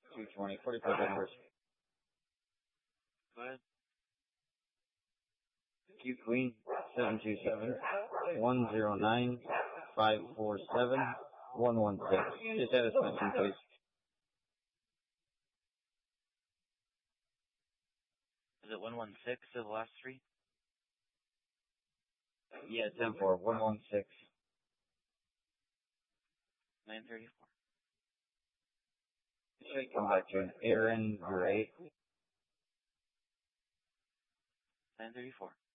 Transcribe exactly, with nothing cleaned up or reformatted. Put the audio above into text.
two twenty, forty-four numbers. Go ahead. Q Queen, seven two seven, one zero nine, five four seven, one one six. Just have a suspension, please. Is it one one six of the last three? Yeah, ten four, one one six. nine thirty-four. Should come back to an Aaron Gray. nine thirty-four.